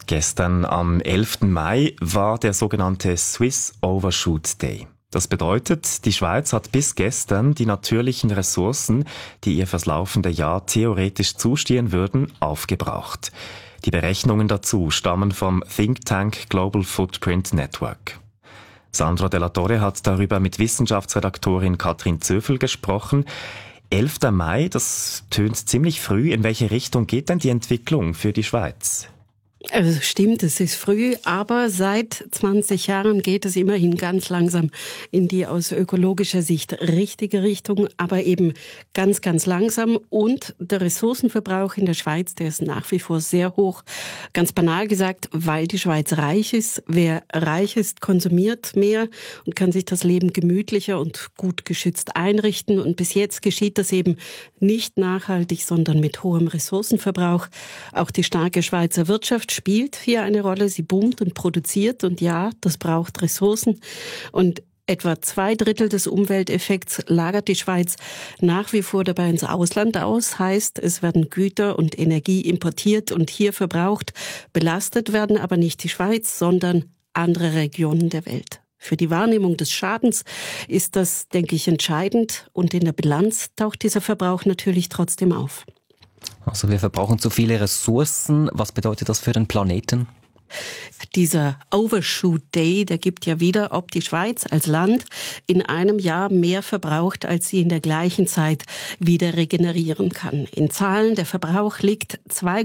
Gestern am 11. Mai war der sogenannte Swiss Overshoot Day. Das bedeutet, die Schweiz hat bis gestern die natürlichen Ressourcen, die ihr fürs laufende Jahr theoretisch zustehen würden, aufgebraucht. Die Berechnungen dazu stammen vom Think Tank Global Footprint Network. Sandro Della Torre hat darüber mit Wissenschaftsredaktorin Katrin Zöfel gesprochen. 11. Mai, das tönt ziemlich früh. In welche Richtung geht denn die Entwicklung für die Schweiz? Also stimmt, es ist früh, aber seit 20 Jahren geht es immerhin ganz langsam in die aus ökologischer Sicht richtige Richtung, aber eben ganz, ganz langsam. Und der Ressourcenverbrauch in der Schweiz, der ist nach wie vor sehr hoch. Ganz banal gesagt, weil die Schweiz reich ist. Wer reich ist, konsumiert mehr und kann sich das Leben gemütlicher und gut geschützt einrichten. Und bis jetzt geschieht das eben nicht nachhaltig, sondern mit hohem Ressourcenverbrauch. Auch die starke Schweizer Wirtschaft spielt hier eine Rolle. Sie boomt und produziert und ja, das braucht Ressourcen. Und etwa 2/3 des Umwelteffekts lagert die Schweiz nach wie vor dabei ins Ausland aus. Heißt, es werden Güter und Energie importiert und hier verbraucht. Belastet werden aber nicht die Schweiz, sondern andere Regionen der Welt. Für die Wahrnehmung des Schadens ist das, denke ich, entscheidend. Und in der Bilanz taucht dieser Verbrauch natürlich trotzdem auf. Also wir verbrauchen zu viele Ressourcen. Was bedeutet das für den Planeten? Dieser Overshoot Day, der gibt ja wieder, ob die Schweiz als Land in einem Jahr mehr verbraucht, als sie in der gleichen Zeit wieder regenerieren kann. In Zahlen, der Verbrauch liegt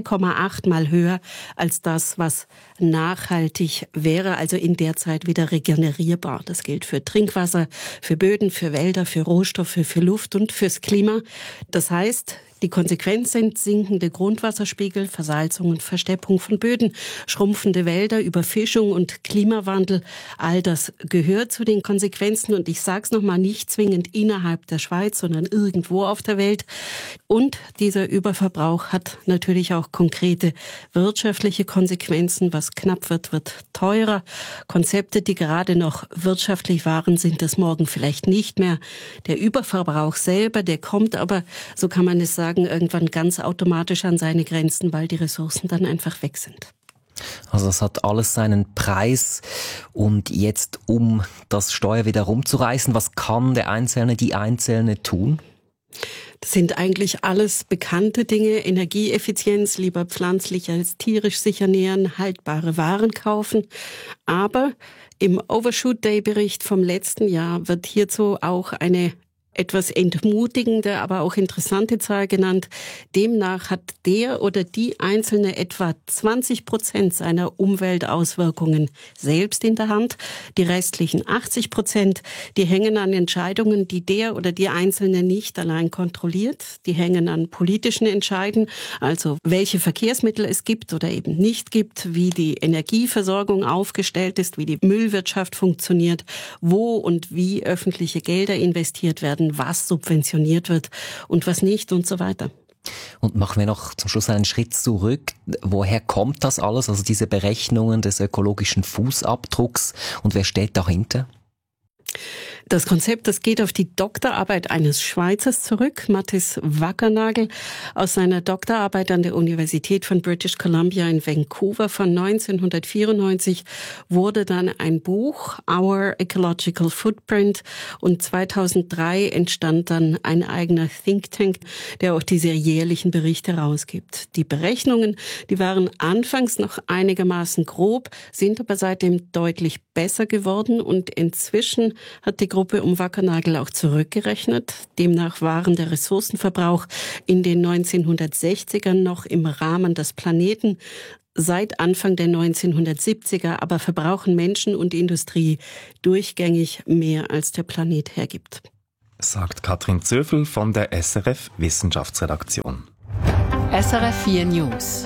2,8 Mal höher als das, was nachhaltig wäre, also in der Zeit wieder regenerierbar. Das gilt für Trinkwasser, für Böden, für Wälder, für Rohstoffe, für Luft und fürs Klima. Das heißt, die Konsequenz sind sinkende Grundwasserspiegel, Versalzung und Versteppung von Böden, schrumpfende Wälder, Überfischung und Klimawandel. All das gehört zu den Konsequenzen und ich sage es nochmal, nicht zwingend innerhalb der Schweiz, sondern irgendwo auf der Welt. Und dieser Überverbrauch hat natürlich auch konkrete wirtschaftliche Konsequenzen. Was knapp wird, wird teurer. Konzepte, die gerade noch wirtschaftlich waren, sind es morgen vielleicht nicht mehr. Der Überverbrauch selber, der kommt aber, so kann man es sagen, irgendwann ganz automatisch an seine Grenzen, weil die Ressourcen dann einfach weg sind. Also das hat alles seinen Preis. Und jetzt, um das Steuer wieder rumzureißen, was kann der Einzelne, die Einzelne tun? Das sind eigentlich alles bekannte Dinge. Energieeffizienz, lieber pflanzlich als tierisch sich ernähren, haltbare Waren kaufen. Aber im Overshoot Day Bericht vom letzten Jahr wird hierzu auch eine etwas entmutigende, aber auch interessante Zahl genannt. Demnach hat der oder die Einzelne etwa 20% seiner Umweltauswirkungen selbst in der Hand. Die restlichen 80%, die hängen an Entscheidungen, die der oder die Einzelne nicht allein kontrolliert. Die hängen an politischen Entscheiden, also welche Verkehrsmittel es gibt oder eben nicht gibt, wie die Energieversorgung aufgestellt ist, wie die Müllwirtschaft funktioniert, wo und wie öffentliche Gelder investiert werden, was subventioniert wird und was nicht und so weiter. Und machen wir noch zum Schluss einen Schritt zurück. Woher kommt das alles, also diese Berechnungen des ökologischen Fußabdrucks und wer steht dahinter? Das Konzept, das geht auf die Doktorarbeit eines Schweizers zurück, Mathis Wackernagel. Aus seiner Doktorarbeit an der Universität von British Columbia in Vancouver von 1994 wurde dann ein Buch, Our Ecological Footprint, und 2003 entstand dann ein eigener Think Tank, der auch diese jährlichen Berichte herausgibt. Die Berechnungen, die waren anfangs noch einigermaßen grob, sind aber seitdem deutlich besser geworden und inzwischen hat die Gruppe um Wackernagel auch zurückgerechnet. Demnach waren der Ressourcenverbrauch in den 1960ern noch im Rahmen des Planeten. Seit Anfang der 1970er aber verbrauchen Menschen und Industrie durchgängig mehr, als der Planet hergibt. Sagt Katrin Zöfel von der SRF Wissenschaftsredaktion. SRF 4 News.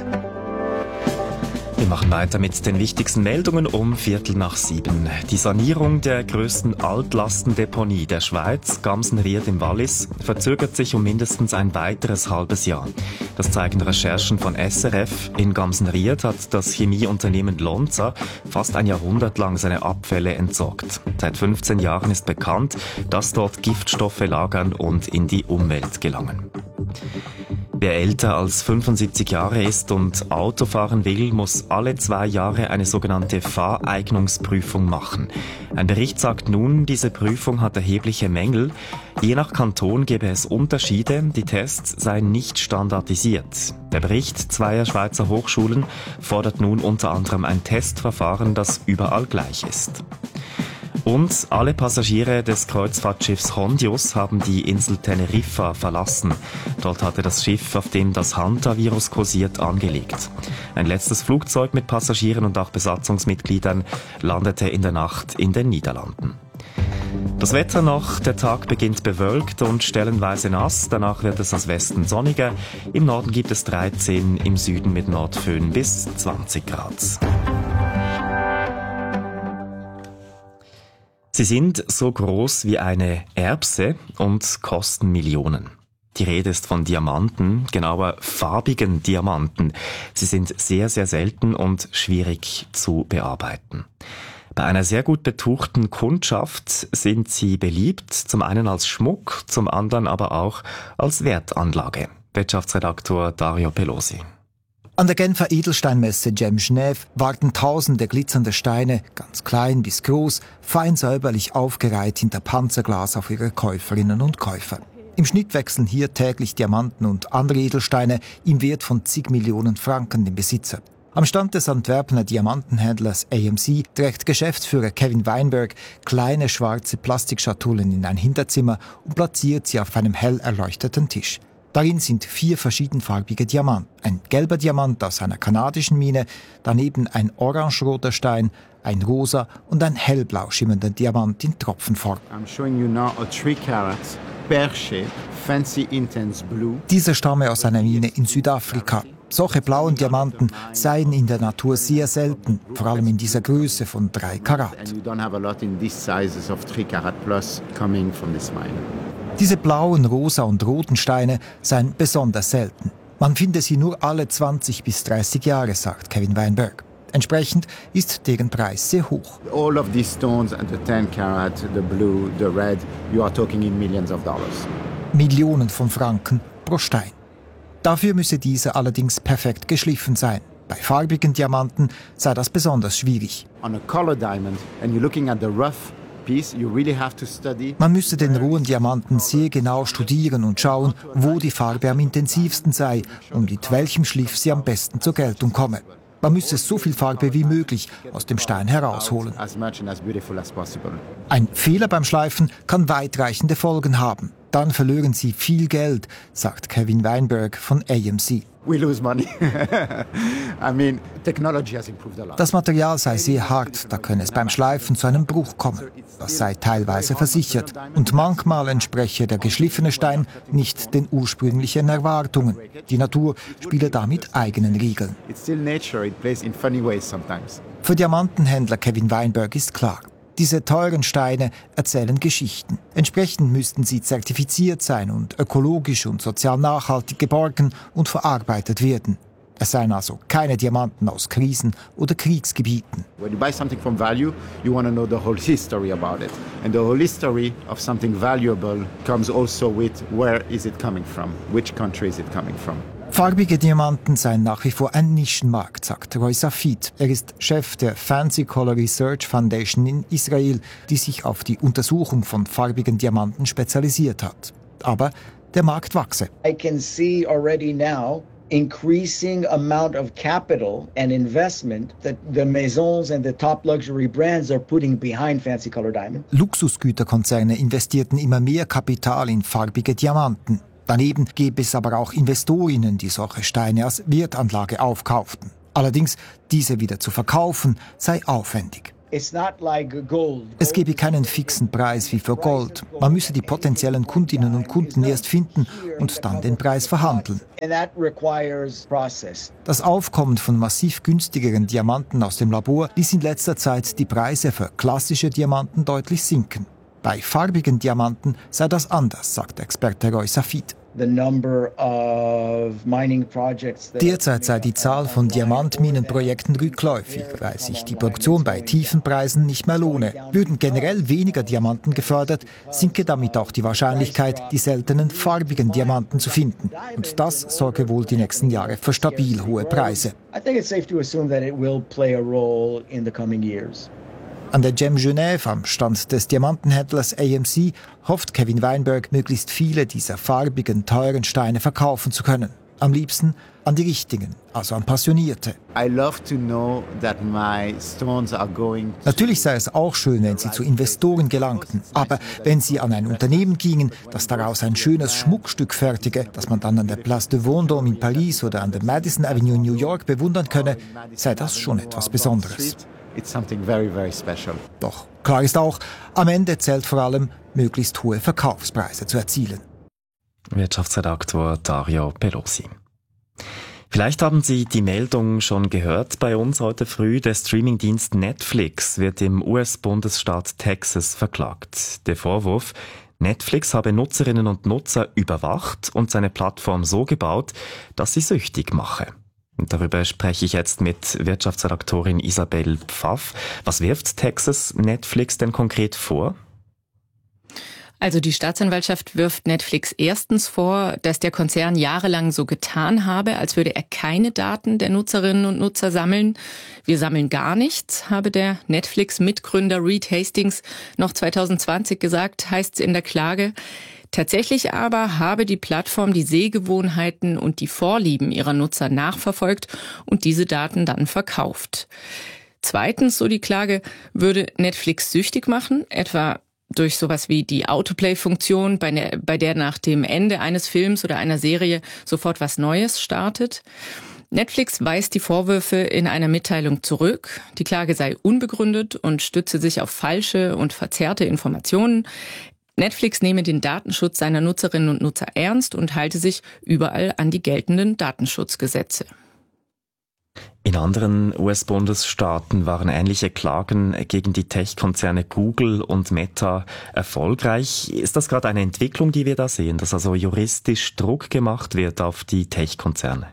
Wir machen weiter mit den wichtigsten Meldungen um 6:15. Die Sanierung der größten Altlastendeponie der Schweiz, Gamsenried im Wallis, verzögert sich um mindestens ein weiteres halbes Jahr. Das zeigen Recherchen von SRF. In Gamsenried hat das Chemieunternehmen Lonza fast ein Jahrhundert lang seine Abfälle entsorgt. Seit 15 Jahren ist bekannt, dass dort Giftstoffe lagern und in die Umwelt gelangen. Wer älter als 75 Jahre ist und Auto fahren will, muss alle 2 Jahre eine sogenannte Fahreignungsprüfung machen. Ein Bericht sagt nun, diese Prüfung hat erhebliche Mängel. Je nach Kanton gäbe es Unterschiede, die Tests seien nicht standardisiert. Der Bericht 2 Schweizer Hochschulen fordert nun unter anderem ein Testverfahren, das überall gleich ist. Und alle Passagiere des Kreuzfahrtschiffs Hondius haben die Insel Teneriffa verlassen. Dort hatte das Schiff, auf dem das Hantavirus kursiert, angelegt. Ein letztes Flugzeug mit Passagieren und auch Besatzungsmitgliedern landete in der Nacht in den Niederlanden. Das Wetter noch, der Tag beginnt bewölkt und stellenweise nass, danach wird es aus Westen sonniger. Im Norden gibt es 13, im Süden mit Nordföhn bis 20 Grad. Sie sind so groß wie eine Erbse und kosten Millionen. Die Rede ist von Diamanten, genauer farbigen Diamanten. Sie sind sehr, sehr selten und schwierig zu bearbeiten. Bei einer sehr gut betuchten Kundschaft sind sie beliebt, zum einen als Schmuck, zum anderen aber auch als Wertanlage. Wirtschaftsredaktor Dario Pelosi. An der Genfer Edelsteinmesse Gem Genève warten tausende glitzernde Steine, ganz klein bis groß, fein säuberlich aufgereiht hinter Panzerglas auf ihre Käuferinnen und Käufer. Im Schnitt wechseln hier täglich Diamanten und andere Edelsteine im Wert von zig Millionen Franken den Besitzer. Am Stand des Antwerpener Diamantenhändlers AMC trägt Geschäftsführer Kevin Weinberg kleine schwarze Plastikschatullen in ein Hinterzimmer und platziert sie auf einem hell erleuchteten Tisch. Darin sind 4 verschiedenfarbige Diamanten. Ein gelber Diamant aus einer kanadischen Mine, daneben ein orangeroter Stein, ein rosa und ein hellblau schimmernder Diamant in Tropfenform. I'm showing you now a 3-carat pear-shaped fancy intense blue. Dieser stamme aus einer Mine in Südafrika. Solche blauen Diamanten seien in der Natur sehr selten, vor allem in dieser Größe von 3 Karat. And you don't have a lot in these sizes of 3 carat plus coming from this mine. Diese blauen, rosa und roten Steine seien besonders selten. Man finde sie nur alle 20 bis 30 Jahre, sagt Kevin Weinberg. Entsprechend ist deren Preis sehr hoch. All of these stones and the 10 carat, the blue, the red, you are talking in millions of dollars. Millionen von Franken pro Stein. Dafür müsse dieser allerdings perfekt geschliffen sein. Bei farbigen Diamanten sei das besonders schwierig. On a color diamond and you're looking at the rough piece, you really have to study. Man müsse den rohen Diamanten sehr genau studieren und schauen, wo die Farbe am intensivsten sei und mit welchem Schliff sie am besten zur Geltung komme. Man müsse so viel Farbe wie möglich aus dem Stein herausholen. As much and as beautiful as possible. Ein Fehler beim Schleifen kann weitreichende Folgen haben. Dann verlieren sie viel Geld, sagt Kevin Weinberg von AMC. We lose money. I mean, technology has improved a lot. Das Material sei sehr hart, da könne es beim Schleifen zu einem Bruch kommen. Das sei teilweise versichert. Und manchmal entspreche der geschliffene Stein nicht den ursprünglichen Erwartungen. Die Natur spiele da mit eigenen Regeln. It's still nature, it plays in funny ways sometimes. Für Diamantenhändler Kevin Weinberg ist klar: Diese teuren Steine erzählen Geschichten. Entsprechend müssten sie zertifiziert sein und ökologisch und sozial nachhaltig geborgen und verarbeitet werden. Es seien also keine Diamanten aus Krisen- oder Kriegsgebieten. When you buy something from value, you want to know the whole history about it. And the whole history of something valuable comes also with where is it coming from? Which country is it coming from? Farbige Diamanten seien nach wie vor ein Nischenmarkt, sagt Roy Safid. Er ist Chef der Fancy Color Research Foundation in Israel, die sich auf die Untersuchung von farbigen Diamanten spezialisiert hat. Aber der Markt wachse. I can see already now increasing amount of capital and investment that the maisons and the top luxury brands are putting behind fancy color diamond. Luxusgüterkonzerne investierten immer mehr Kapital in farbige Diamanten. Daneben gäbe es aber auch Investorinnen, die solche Steine als Wertanlage aufkauften. Allerdings, diese wieder zu verkaufen, sei aufwendig. It's not like gold. Es gebe keinen fixen Preis wie für Gold. Man müsse die potenziellen Kundinnen und Kunden erst finden und dann den Preis verhandeln. And that requires process. Das Aufkommen von massiv günstigeren Diamanten aus dem Labor ließ in letzter Zeit die Preise für klassische Diamanten deutlich sinken. Bei farbigen Diamanten sei das anders, sagt Experte Roy Safid. Derzeit sei die Zahl von Diamantminenprojekten rückläufig, weil sich die Produktion bei tiefen Preisen nicht mehr lohne. Würden generell weniger Diamanten gefördert, sinke damit auch die Wahrscheinlichkeit, die seltenen farbigen Diamanten zu finden. Und das sorge wohl die nächsten Jahre für stabil hohe Preise. An der Gem Genève, am Stand des Diamantenhändlers AMC, hofft Kevin Weinberg, möglichst viele dieser farbigen, teuren Steine verkaufen zu können. Am liebsten an die richtigen, also an Passionierte. Natürlich sei es auch schön, wenn sie zu Investoren gelangten. Aber wenn sie an ein Unternehmen gingen, das daraus ein schönes Schmuckstück fertige, das man dann an der Place de Vendôme in Paris oder an der Madison Avenue in New York bewundern könne, sei das schon etwas Besonderes. It's something very, very special. Doch klar ist auch, am Ende zählt vor allem, möglichst hohe Verkaufspreise zu erzielen. Wirtschaftsredaktor Dario Pelosi. Vielleicht haben Sie die Meldung schon gehört bei uns heute früh. Der Streamingdienst Netflix wird im US-Bundesstaat Texas verklagt. Der Vorwurf: Netflix habe Nutzerinnen und Nutzer überwacht und seine Plattform so gebaut, dass sie süchtig mache. Und darüber spreche ich jetzt mit Wirtschaftsredaktorin Isabel Pfaff. Was wirft Texas Netflix denn konkret vor? Also die Staatsanwaltschaft wirft Netflix erstens vor, dass der Konzern jahrelang so getan habe, als würde er keine Daten der Nutzerinnen und Nutzer sammeln. Wir sammeln gar nichts, habe der Netflix-Mitgründer Reed Hastings noch 2020 gesagt, heißt es in der Klage. Tatsächlich aber habe die Plattform die Sehgewohnheiten und die Vorlieben ihrer Nutzer nachverfolgt und diese Daten dann verkauft. Zweitens, so die Klage, würde Netflix süchtig machen, etwa durch sowas wie die Autoplay-Funktion, bei der nach dem Ende eines Films oder einer Serie sofort was Neues startet. Netflix weist die Vorwürfe in einer Mitteilung zurück. Die Klage sei unbegründet und stütze sich auf falsche und verzerrte Informationen. Netflix nehme den Datenschutz seiner Nutzerinnen und Nutzer ernst und halte sich überall an die geltenden Datenschutzgesetze. In anderen US-Bundesstaaten waren ähnliche Klagen gegen die Tech-Konzerne Google und Meta erfolgreich. Ist das gerade eine Entwicklung, die wir da sehen, dass also juristisch Druck gemacht wird auf die Tech-Konzerne?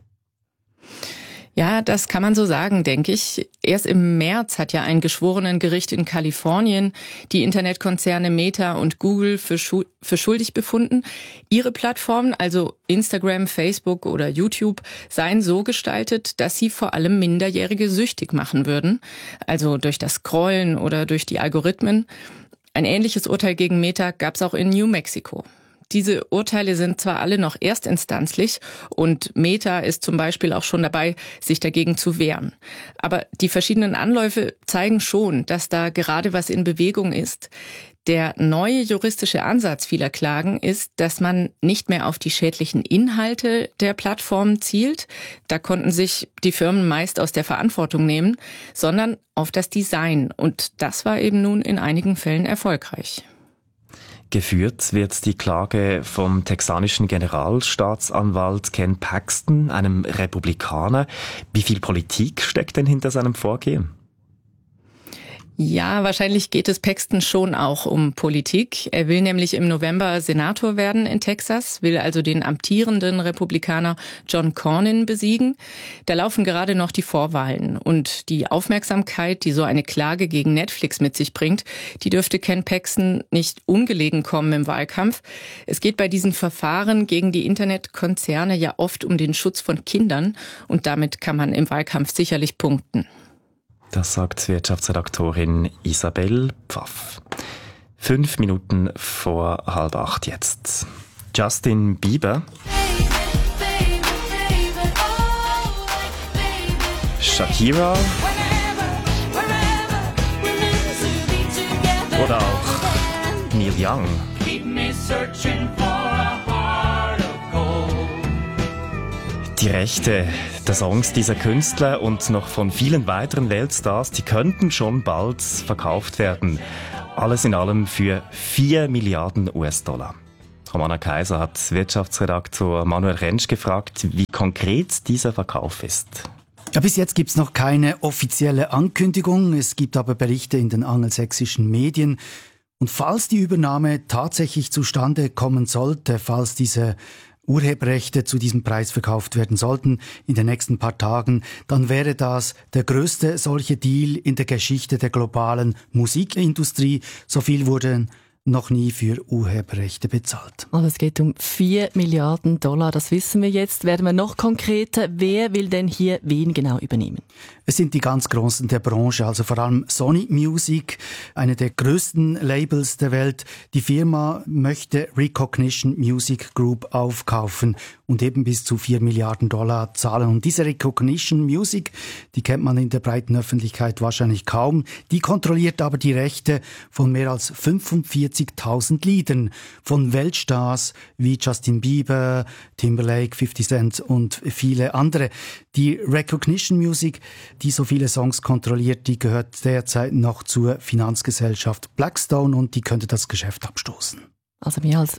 Ja, das kann man so sagen, denke ich. Erst im März hat ja ein Geschworenengericht in Kalifornien die Internetkonzerne Meta und Google für schuldig befunden. Ihre Plattformen, also Instagram, Facebook oder YouTube, seien so gestaltet, dass sie vor allem Minderjährige süchtig machen würden. Also durch das Scrollen oder durch die Algorithmen. Ein ähnliches Urteil gegen Meta gab es auch in New Mexico. Diese Urteile sind zwar alle noch erstinstanzlich und Meta ist zum Beispiel auch schon dabei, sich dagegen zu wehren. Aber die verschiedenen Anläufe zeigen schon, dass da gerade was in Bewegung ist. Der neue juristische Ansatz vieler Klagen ist, dass man nicht mehr auf die schädlichen Inhalte der Plattformen zielt, da konnten sich die Firmen meist aus der Verantwortung nehmen, sondern auf das Design. Und das war eben nun in einigen Fällen erfolgreich. Geführt wird die Klage vom texanischen Generalstaatsanwalt Ken Paxton, einem Republikaner. Wie viel Politik steckt denn hinter seinem Vorgehen? Ja, wahrscheinlich geht es Paxton schon auch um Politik. Er will nämlich im November Senator werden in Texas, will also den amtierenden Republikaner John Cornyn besiegen. Da laufen gerade noch die Vorwahlen. Und die Aufmerksamkeit, die so eine Klage gegen Netflix mit sich bringt, die dürfte Ken Paxton nicht ungelegen kommen im Wahlkampf. Es geht bei diesen Verfahren gegen die Internetkonzerne ja oft um den Schutz von Kindern. Und damit kann man im Wahlkampf sicherlich punkten. Das sagt Wirtschaftsredaktorin Isabel Pfaff. 5 Minuten vor 7:30 jetzt. Justin Bieber. Shakira. Oder auch Neil Young. Die Rechte der Songs dieser Künstler und noch von vielen weiteren Weltstars, die könnten schon bald verkauft werden. Alles in allem für 4 Milliarden US-Dollar. Romana Kaiser hat Wirtschaftsredaktor Manuel Rentsch gefragt, wie konkret dieser Verkauf ist. Ja, bis jetzt gibt's noch keine offizielle Ankündigung. Es gibt aber Berichte in den angelsächsischen Medien. Und falls die Übernahme tatsächlich zustande kommen sollte, falls diese Urheberrechte zu diesem Preis verkauft werden sollten in den nächsten paar Tagen, dann wäre das der größte solche Deal in der Geschichte der globalen Musikindustrie. So viel wurden noch nie für Urheberrechte bezahlt. Also es geht um 4 Milliarden $, das wissen wir jetzt. Werden wir noch konkreter, wer will denn hier wen genau übernehmen? Es sind die ganz Großen der Branche, also vor allem Sony Music, eine der größten Labels der Welt. Die Firma möchte Recognition Music Group aufkaufen und eben bis zu 4 Milliarden $ zahlen. Und diese Recognition Music, die kennt man in der breiten Öffentlichkeit wahrscheinlich kaum, die kontrolliert aber die Rechte von mehr als 45.000 Liedern von Weltstars wie Justin Bieber, Timberlake, 50 Cent und viele andere. Die Recognition Music, die so viele Songs kontrolliert, die gehört derzeit noch zur Finanzgesellschaft Blackstone und die könnte das Geschäft abstoßen. Also mehr als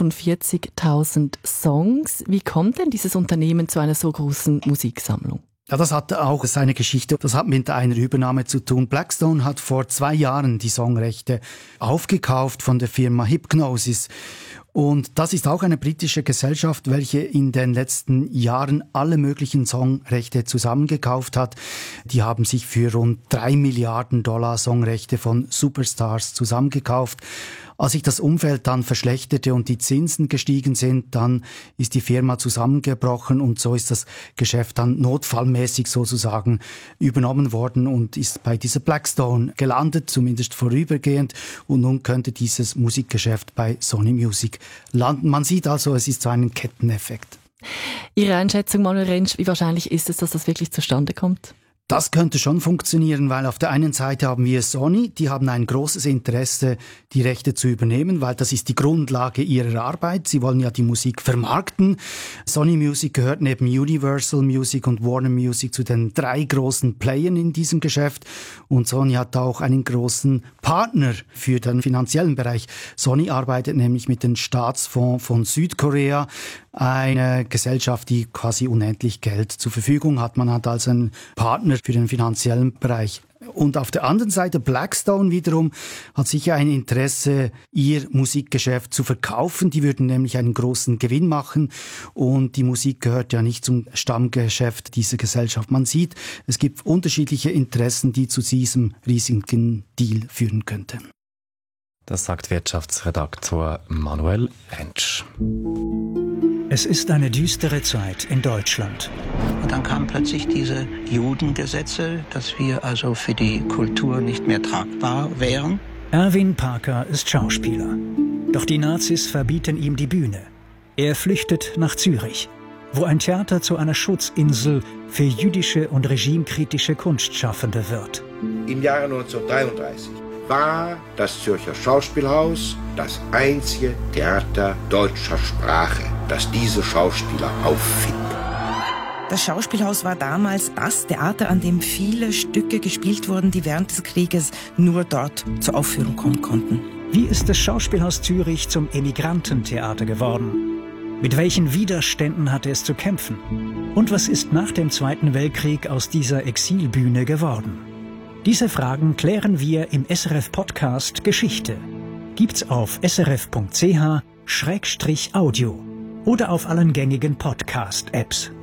45.000 Songs. Wie kommt denn dieses Unternehmen zu einer so großen Musiksammlung? Ja, das hat auch seine Geschichte. Das hat mit einer Übernahme zu tun. Blackstone hat vor 2 Jahren die Songrechte aufgekauft von der Firma Hipgnosis. Und das ist auch eine britische Gesellschaft, welche in den letzten Jahren alle möglichen Songrechte zusammengekauft hat. Die haben sich für rund 3 Milliarden $ Songrechte von Superstars zusammengekauft. Als sich das Umfeld dann verschlechterte und die Zinsen gestiegen sind, dann ist die Firma zusammengebrochen und so ist das Geschäft dann notfallmäßig sozusagen übernommen worden und ist bei dieser Blackstone gelandet, zumindest vorübergehend. Und nun könnte dieses Musikgeschäft bei Sony Music landen. Man sieht also, es ist so ein Ketteneffekt. Ihre Einschätzung, Manuel Rentsch, wie wahrscheinlich ist es, dass das wirklich zustande kommt? Das könnte schon funktionieren, weil auf der einen Seite haben wir Sony, die haben ein großes Interesse, die Rechte zu übernehmen, weil das ist die Grundlage ihrer Arbeit. Sie wollen ja die Musik vermarkten. Sony Music gehört neben Universal Music und Warner Music zu den 3 großen Playern in diesem Geschäft. Und Sony hat auch einen großen Partner für den finanziellen Bereich. Sony arbeitet nämlich mit dem Staatsfonds von Südkorea, eine Gesellschaft, die quasi unendlich Geld zur Verfügung hat. Man hat also einen Partner für den finanziellen Bereich. Und auf der anderen Seite Blackstone wiederum hat sicher ein Interesse, ihr Musikgeschäft zu verkaufen. Die würden nämlich einen großen Gewinn machen und die Musik gehört ja nicht zum Stammgeschäft dieser Gesellschaft. Man sieht, es gibt unterschiedliche Interessen, die zu diesem riesigen Deal führen könnten. Das sagt Wirtschaftsredaktor Manuel Rentsch. Es ist eine düstere Zeit in Deutschland. Und dann kamen plötzlich diese Judengesetze, dass wir also für die Kultur nicht mehr tragbar wären. Erwin Parker ist Schauspieler. Doch die Nazis verbieten ihm die Bühne. Er flüchtet nach Zürich, wo ein Theater zu einer Schutzinsel für jüdische und regimekritische Kunstschaffende wird. Im Jahre 1933 war das Zürcher Schauspielhaus das einzige Theater deutscher Sprache, das diese Schauspieler auffing. Das Schauspielhaus war damals das Theater, an dem viele Stücke gespielt wurden, die während des Krieges nur dort zur Aufführung kommen konnten. Wie ist das Schauspielhaus Zürich zum Emigrantentheater geworden? Mit welchen Widerständen hatte es zu kämpfen? Und was ist nach dem Zweiten Weltkrieg aus dieser Exilbühne geworden? Diese Fragen klären wir im SRF-Podcast Geschichte. Gibt's auf srf.ch/audio oder auf allen gängigen Podcast-Apps.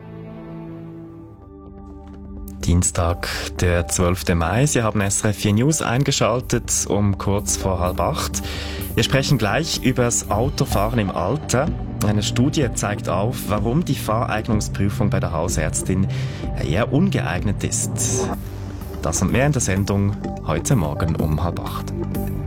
Dienstag, der 12. Mai. Sie haben SRF 4 News eingeschaltet um kurz vor 7:30. Wir sprechen gleich über das Autofahren im Alter. Eine Studie zeigt auf, warum die Fahreignungsprüfung bei der Hausärztin eher ungeeignet ist. Das und mehr in der Sendung heute Morgen um 7:30.